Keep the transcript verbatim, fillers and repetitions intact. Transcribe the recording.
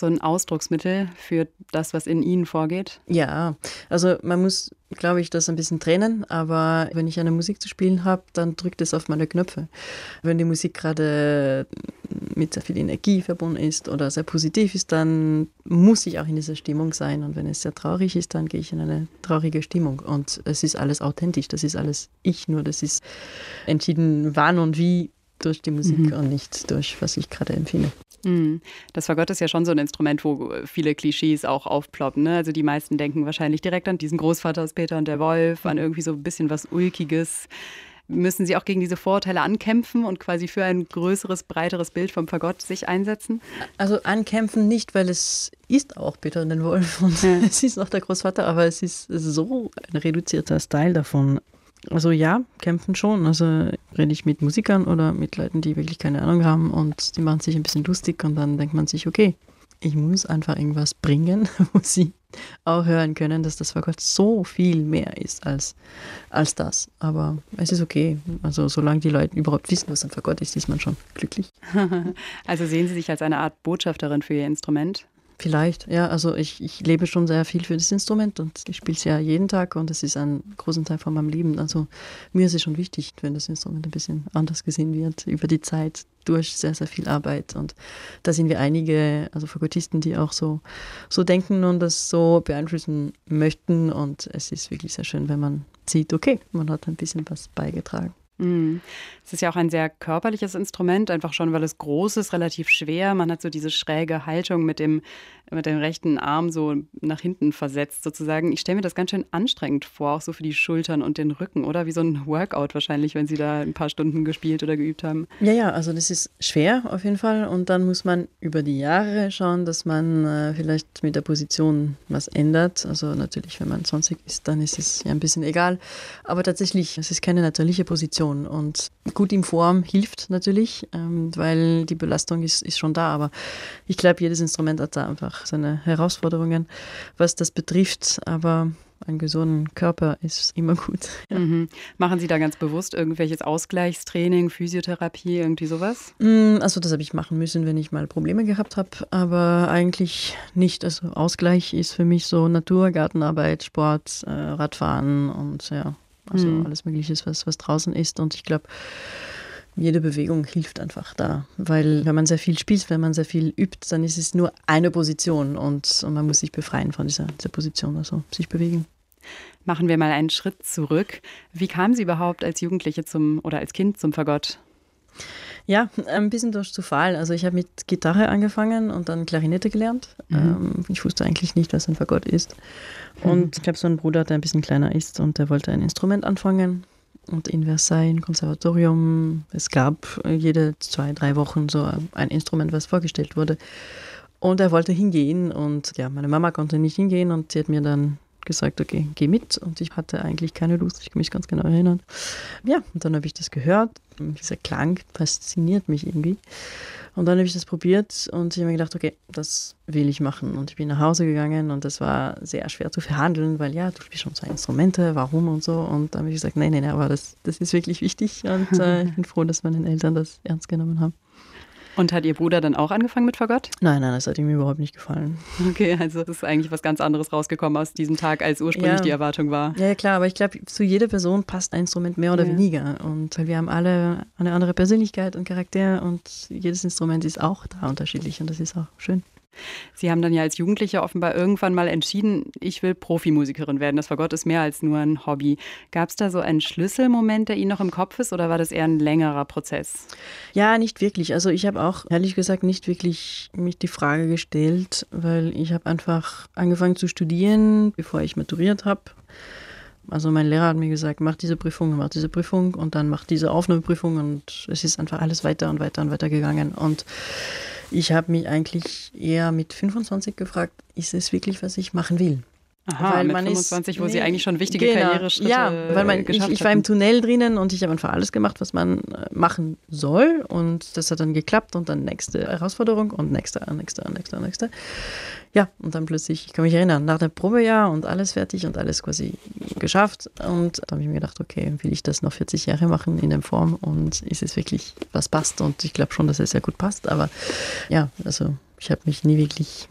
so ein Ausdrucksmittel für das, was in Ihnen vorgeht? Ja, also man muss, glaube ich, das ein bisschen trennen, aber wenn ich eine Musik zu spielen habe, dann drückt es auf meine Knöpfe. Wenn die Musik gerade mit sehr viel Energie verbunden ist oder sehr positiv ist, dann muss ich auch in dieser Stimmung sein. Und wenn es sehr traurig ist, dann gehe ich in eine traurige Stimmung. Und es ist alles authentisch, das ist alles ich, nur das ist entschieden wann und wie durch die Musik mhm. und nicht durch, was ich gerade empfinde. Das Fagott ist ja schon so ein Instrument, wo viele Klischees auch aufploppen. Ne? Also die meisten denken wahrscheinlich direkt an diesen Großvater aus Peter und der Wolf, an irgendwie so ein bisschen was Ulkiges. Müssen Sie auch gegen diese Vorurteile ankämpfen und quasi für ein größeres, breiteres Bild vom Fagott sich einsetzen? Also ankämpfen nicht, weil es ist auch Peter und der Wolf und ja. es ist auch der Großvater, aber es ist so ein reduzierter Teil davon. Also ja, kämpfen schon. Also rede ich mit Musikern oder mit Leuten, die wirklich keine Ahnung haben und die machen sich ein bisschen lustig und dann denkt man sich, okay, ich muss einfach irgendwas bringen, wo sie auch hören können, dass das Fagott so viel mehr ist als, als das. Aber es ist okay. Also solange die Leute überhaupt wissen, was ein Fagott ist, ist man schon glücklich. Also sehen Sie sich als eine Art Botschafterin für Ihr Instrument? Vielleicht, ja. Also ich, ich lebe schon sehr viel für das Instrument und ich spiele es ja jeden Tag und es ist ein großer Teil von meinem Leben. Also mir ist es schon wichtig, wenn das Instrument ein bisschen anders gesehen wird über die Zeit durch sehr, sehr viel Arbeit. Und da sind wir einige, also Fagottisten, die auch so, so denken und das so beeinflussen möchten. Und es ist wirklich sehr schön, wenn man sieht, okay, man hat ein bisschen was beigetragen. Es ist ja auch ein sehr körperliches Instrument, einfach schon, weil es groß ist, relativ schwer. Man hat so diese schräge Haltung mit dem, mit dem rechten Arm so nach hinten versetzt sozusagen. Ich stelle mir das ganz schön anstrengend vor, auch so für die Schultern und den Rücken, oder? Wie so ein Workout wahrscheinlich, wenn Sie da ein paar Stunden gespielt oder geübt haben. Ja, ja, also das ist schwer auf jeden Fall und dann muss man über die Jahre schauen, dass man äh, vielleicht mit der Position was ändert. Also natürlich, wenn man zwanzig ist, dann ist es ja ein bisschen egal. Aber tatsächlich, es ist keine natürliche Position. Und gut in Form hilft natürlich, ähm, weil die Belastung ist, ist schon da. Aber ich glaube, jedes Instrument hat da einfach seine Herausforderungen, was das betrifft. Aber ein gesunder Körper ist immer gut. Ja. Mhm. Machen Sie da ganz bewusst irgendwelches Ausgleichstraining, Physiotherapie, irgendwie sowas? Also das habe ich machen müssen, wenn ich mal Probleme gehabt habe. Aber eigentlich nicht. Also Ausgleich ist für mich so Natur, Gartenarbeit, Sport, äh, Radfahren und ja. Also mhm. alles Mögliche, was, was draußen ist. Und ich glaube, jede Bewegung hilft einfach da. Weil wenn man sehr viel spielt, wenn man sehr viel übt, dann ist es nur eine Position. Und, und man muss sich befreien von dieser, dieser Position, also sich bewegen. Machen wir mal einen Schritt zurück. Wie kamen Sie überhaupt als Jugendliche zum oder als Kind zum Fagott? Ja, ein bisschen durch Zufall. Also ich habe mit Gitarre angefangen und dann Klarinette gelernt. Mhm. Ähm, ich wusste eigentlich nicht, was ein Fagott ist. Und mhm. ich habe so einen Bruder, der ein bisschen kleiner ist und der wollte ein Instrument anfangen. Und in Versailles, im Konservatorium, es gab jede zwei, drei Wochen so ein Instrument, was vorgestellt wurde. Und er wollte hingehen und ja, meine Mama konnte nicht hingehen und sie hat mir dann gesagt, okay, geh mit. Und ich hatte eigentlich keine Lust, ich kann mich ganz genau erinnern. Ja, und dann habe ich das gehört. Dieser Klang fasziniert mich irgendwie. Und dann habe ich das probiert und ich habe mir gedacht, okay, das will ich machen. Und ich bin nach Hause gegangen und das war sehr schwer zu verhandeln, weil ja, du spielst schon zwei Instrumente, warum und so. Und dann habe ich gesagt, nein, nein, nein, aber das, das ist wirklich wichtig. Und äh, ich bin froh, dass meine Eltern das ernst genommen haben. Und hat Ihr Bruder dann auch angefangen mit Fagott? Nein, nein, das hat ihm überhaupt nicht gefallen. Okay, also es ist eigentlich was ganz anderes rausgekommen aus diesem Tag, als ursprünglich ja. die Erwartung war. Ja, klar, aber ich glaube, zu jeder Person passt ein Instrument mehr oder ja. weniger. Und wir haben alle eine andere Persönlichkeit und Charakter und jedes Instrument ist auch da unterschiedlich und das ist auch schön. Sie haben dann ja als Jugendliche offenbar irgendwann mal entschieden, ich will Profimusikerin werden. Das Fagott ist mehr als nur ein Hobby. Gab es da so einen Schlüsselmoment, der Ihnen noch im Kopf ist oder war das eher ein längerer Prozess? Ja, nicht wirklich. Also ich habe auch, ehrlich gesagt, nicht wirklich mich die Frage gestellt, weil ich habe einfach angefangen zu studieren, bevor ich maturiert habe. Also mein Lehrer hat mir gesagt, mach diese Prüfung, mach diese Prüfung und dann mach diese Aufnahmeprüfung und es ist einfach alles weiter und weiter und weiter gegangen. Und ich habe mich eigentlich eher mit fünfundzwanzig gefragt, ist es wirklich, was ich machen will? Aha, weil mit man fünfundzwanzig, ist, wo nee, Sie eigentlich schon wichtige genau, Karriereschritte ja, weil man, geschafft ich, ich war im Tunnel drinnen und ich habe einfach alles gemacht, was man machen soll und das hat dann geklappt und dann nächste Herausforderung und nächste, nächste, nächste, nächste. Ja, und dann plötzlich, ich kann mich erinnern, nach dem Probejahr und alles fertig und alles quasi geschafft und da habe ich mir gedacht, okay, will ich das noch vierzig Jahre machen in der Form und ist es wirklich, was passt und ich glaube schon, dass es sehr gut passt, aber ja, also ich habe mich nie wirklich